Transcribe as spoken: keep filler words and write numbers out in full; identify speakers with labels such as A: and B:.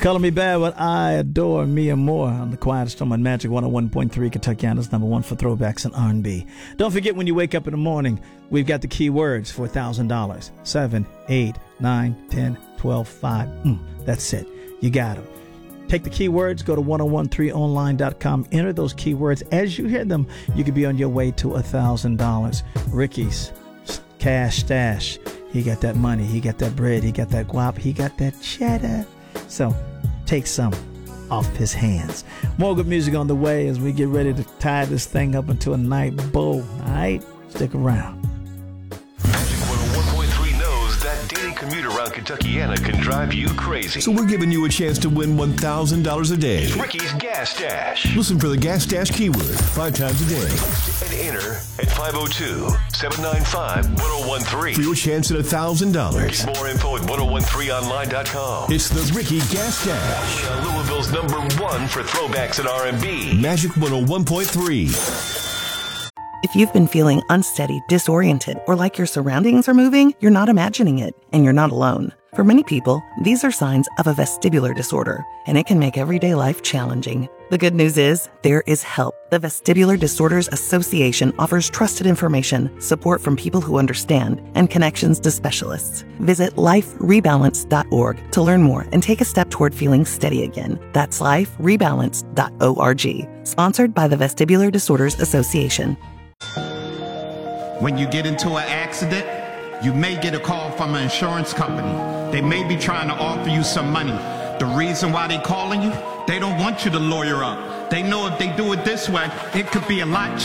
A: Color Me Bad, but I Adore Mia Moore on the Quiet Storm on Magic one oh one point three, Kentuckiana's number one for throwbacks and R and B. Don't forget, when you wake up in the morning, we've got the key words for one thousand dollars. seven, eight, nine, ten, twelve, five. Mm, that's it. You got them. Take the keywords, go to ten thirteen online dot com, enter those keywords. As you hear them, you could be on your way to one thousand dollars. Ricky's Cash Stash. He got that money. He got that bread. He got that guap. He got that cheddar. So take some off his hands. More good music on the way as we get ready to tie this thing up into a night bow. All right? Stick around.
B: Magic one oh one point three knows that daily commute around Kentuckiana can drive you crazy.
C: So we're giving you a chance to win one thousand dollars a day.
B: It's Ricky's Gas Stash.
C: Listen for the Gas Stash keyword five times a day.
B: And enter at five oh two, seven nine five, one oh one three.
C: For your chance at one thousand dollars.
B: Get more info at ten thirteen online dot com.
C: It's the Ricky Gas Stash.
B: Uh, Louisville's number one for throwbacks and R and B.
C: Magic one oh one point three.
D: If you've been feeling unsteady, disoriented, or like your surroundings are moving, you're not imagining it, and you're not alone. For many people, these are signs of a vestibular disorder, and it can make everyday life challenging. The good news is, there is help. The Vestibular Disorders Association offers trusted information, support from people who understand, and connections to specialists. Visit life rebalance dot org to learn more and take a step toward feeling steady again. That's life rebalance dot org. Sponsored by the Vestibular Disorders Association.
E: When you get into an accident, you may get a call from an insurance company. They may be trying to offer you some money. The reason why they're calling you, they don't want you to lawyer up. They know if they do it this way, it could be a lot cheaper.